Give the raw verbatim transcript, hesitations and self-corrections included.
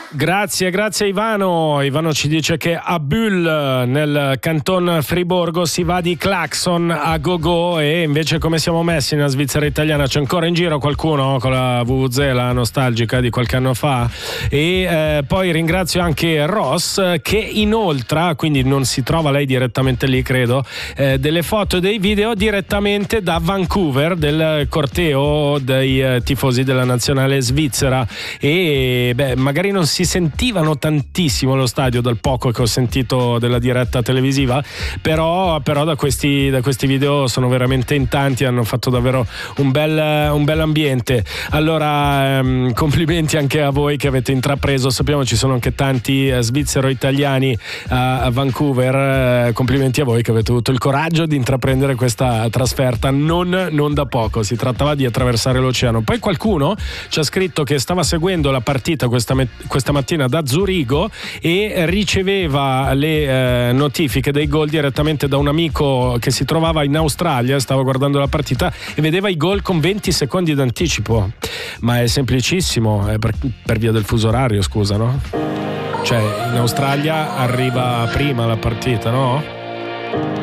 Grazie, grazie Ivano. Ivano ci dice che a Bulle, nel canton Friburgo, si va di clacson a go-go, e invece come siamo messi nella Svizzera italiana? C'è ancora in giro qualcuno con la vu vu zeta nostalgica di qualche anno fa? E eh, poi ringrazio anche Ross che inoltra, quindi non si trova lei direttamente lì credo, eh, delle foto e dei video direttamente da Vancouver, del corteo dei eh, tifosi della nazionale svizzera. E beh, magari non si Si sentivano tantissimo allo stadio dal poco che ho sentito della diretta televisiva, però, però da, questi, da questi video sono veramente in tanti, hanno fatto davvero un bel, un bel ambiente. Allora ehm, complimenti anche a voi che avete intrapreso, sappiamo ci sono anche tanti eh, svizzero-italiani a, a Vancouver, eh, complimenti a voi che avete avuto il coraggio di intraprendere questa trasferta non, non da poco, si trattava di attraversare l'oceano. Poi qualcuno ci ha scritto che stava seguendo la partita questa, questa mattina da Zurigo e riceveva le eh, notifiche dei gol direttamente da un amico che si trovava in Australia, stava guardando la partita e vedeva i gol con venti secondi d'anticipo. Ma è semplicissimo, è per, per via del fuso orario, scusa, no? Cioè in Australia arriva prima la partita, no?